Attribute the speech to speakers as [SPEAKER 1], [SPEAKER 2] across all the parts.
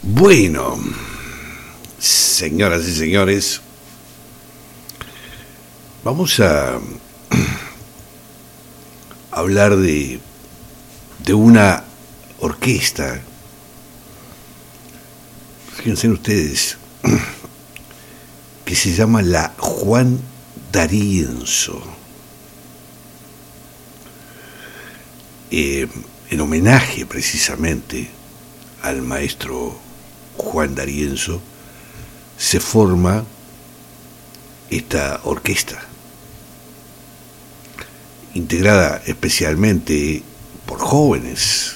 [SPEAKER 1] Bueno, señoras y señores, vamos a hablar de una orquesta. Fíjense ustedes, que se llama la Juan D'Arienzo, en homenaje precisamente al maestro Juan D'Arienzo se forma esta orquesta, integrada especialmente por jóvenes.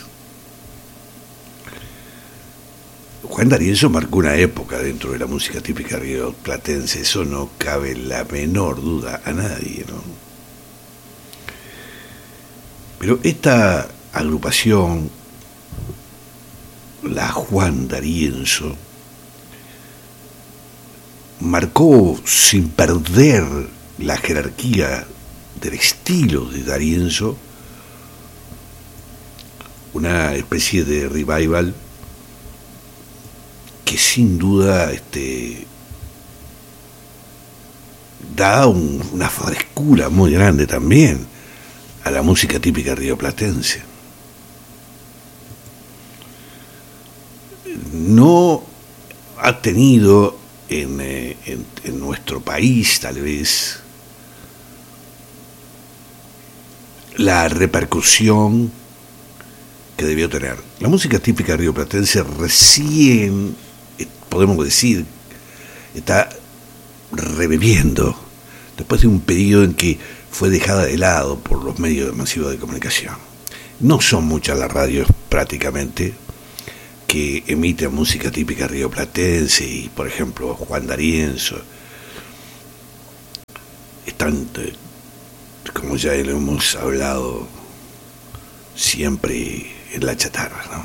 [SPEAKER 1] Juan D'Arienzo marcó una época dentro de la música típica rioplatense, eso no cabe la menor duda a nadie, ¿no? Pero esta agrupación, la Juan D'Arienzo, marcó, sin perder la jerarquía del estilo de D'Arienzo, una especie de revival que sin duda da una frescura muy grande también a la música típica rioplatense. No ha tenido en nuestro país, tal vez, la repercusión que debió tener. La música típica rioplatense recién, podemos decir, está reviviendo después de un periodo en que fue dejada de lado por los medios masivos de comunicación. No son muchas las radios prácticamente que emiten música típica rioplatense, y por ejemplo Juan D'Arienzo están, como ya lo hemos hablado, siempre en la chatarra, ¿no?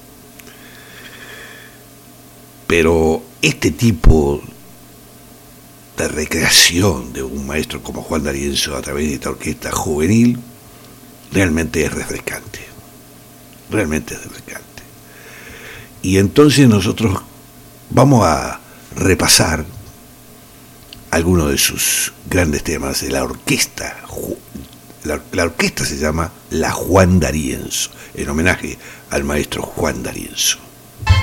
[SPEAKER 1] Pero este tipo de recreación de un maestro como Juan D'Arienzo a través de esta orquesta juvenil realmente es refrescante, realmente es refrescante. Y entonces nosotros vamos a repasar algunos de sus grandes temas de la orquesta. La orquesta se llama La Juan D'Arienzo, en homenaje al maestro Juan D'Arienzo.